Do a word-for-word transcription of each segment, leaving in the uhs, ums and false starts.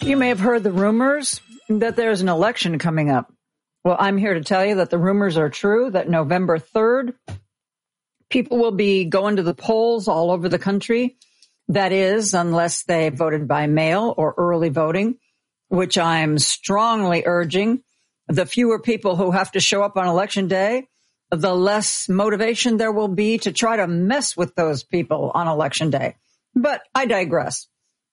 You may have heard the rumors that there's an election coming up. Well, I'm here to tell you that the rumors are true, that November third, people will be going to the polls all over the country. That is, unless they voted by mail or early voting, which I'm strongly urging. The fewer people who have to show up on election day, the less motivation there will be to try to mess with those people on election day. But I digress.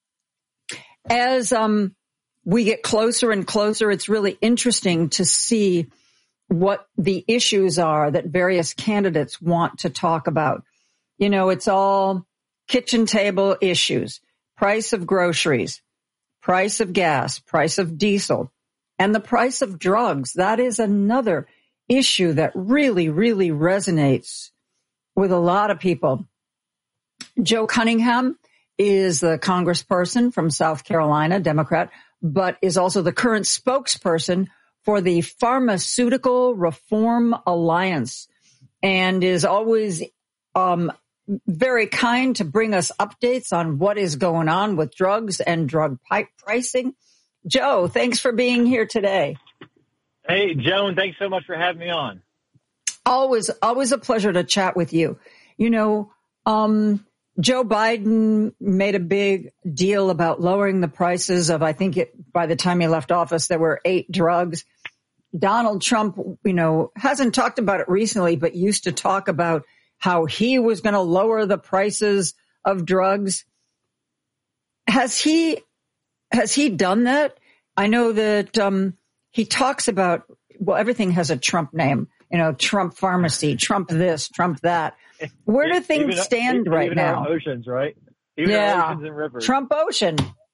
As um, we get closer and closer, it's really interesting to see what the issues are that various candidates want to talk about. You know, it's all kitchen table issues, price of groceries, price of gas, price of diesel, and the price of drugs. That is another issue that really, really resonates with a lot of people. Joe Cunningham is the congressperson from South Carolina, Democrat, but is also the current spokesperson for the Pharmaceutical Reform Alliance and is always um, very kind to bring us updates on what is going on with drugs and drug pipe pricing. Joe, thanks for being here today. Hey, Joan, thanks so much for having me on. Always, always a pleasure to chat with you. You know, um, Joe Biden made a big deal about lowering the prices of, I think it, by the time he left office, there were eight drugs. Donald Trump, you know, hasn't talked about it recently, but used to talk about how he was going to lower the prices of drugs. Has he, has he done that? I know that, um, he talks about, well, everything has a Trump name, you know, Trump Pharmacy, Trump this, Trump that. Where do things even, stand even, right even now? Our oceans, right? Even yeah, our oceans and rivers. Trump Ocean.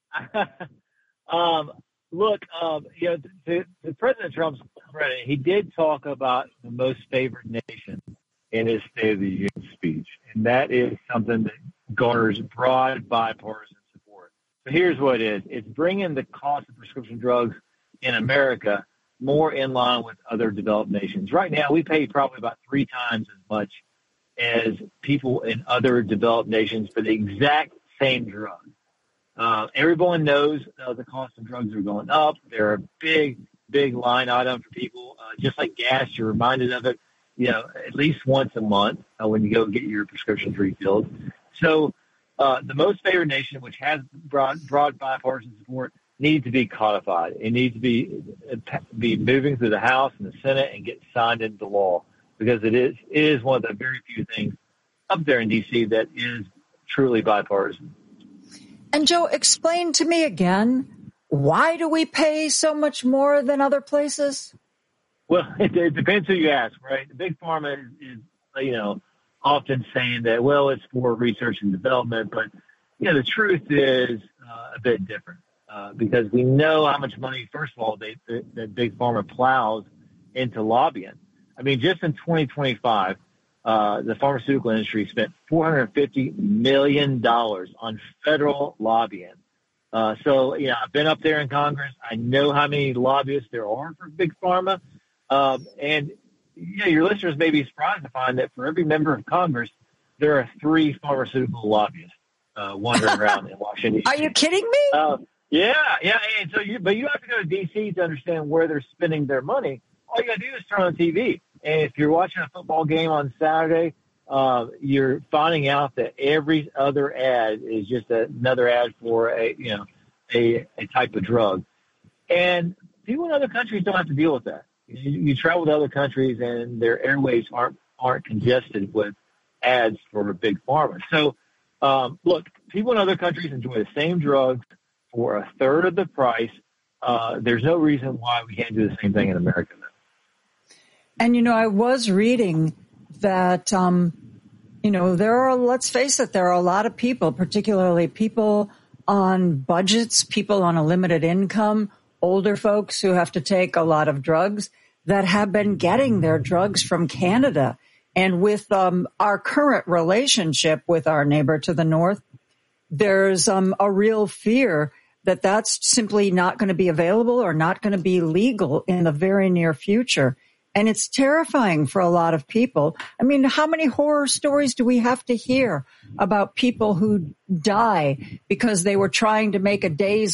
um, look, um, you know, to, to President Trump's credit, he did talk about the most favored nation in his State of the Union speech, and that is something that garners broad bipartisan support. So here's what it is. It's bringing the cost of prescription drugs in America more in line with other developed nations. Right now, we pay probably about three times as much as people in other developed nations for the exact same drug. Uh, everyone knows uh, the cost of drugs are going up. They're a big, big line item for people. Uh, just like gas, you're reminded of it, you know, at least once a month uh, when you go get your prescriptions refilled. So uh, the most favored nation, which has broad, broad bipartisan support, needs to be codified. It needs to be be moving through the House and the Senate and get signed into law, because it is it is one of the very few things up there in D C that is truly bipartisan. And Joe, explain to me again, why do we pay so much more than other places? Well, it, it depends who you ask, right? The big pharma is, is, you know, often saying that, well, it's for research and development, but you know, the truth is uh, a bit different. Uh, because we know how much money, first of all, they, they, that Big Pharma plows into lobbying. I mean, just in twenty twenty-five, uh, the pharmaceutical industry spent four hundred fifty million dollars on federal lobbying. Uh, so, you know, I've been up there in Congress. I know how many lobbyists there are for Big Pharma. Um, and, you know, your listeners may be surprised to find that for every member of Congress, there are three pharmaceutical lobbyists uh, wandering around in Washington, D C. Are you kidding me? Uh, Yeah, yeah, and so you, but you have to go to D C to understand where they're spending their money. All you got to do is turn on the T V, and if you're watching a football game on Saturday, uh, you're finding out that every other ad is just another ad for a, you know, a, a type of drug. And people in other countries don't have to deal with that. You, you travel to other countries, and their airwaves aren't aren't congested with ads for Big Pharma. So, um, look, people in other countries enjoy the same drugs for a third of the price. Uh, there's no reason why we can't do the same thing in America. And, you know, I was reading that, um, you know, there are, let's face it, there are a lot of people, particularly people on budgets, people on a limited income, older folks who have to take a lot of drugs, that have been getting their drugs from Canada. And with um, our current relationship with our neighbor to the north, there's um, a real fear that that's simply not going to be available or not going to be legal in the very near future. And it's terrifying for a lot of people. I mean, how many horror stories do we have to hear about people who die because they were trying to make a day's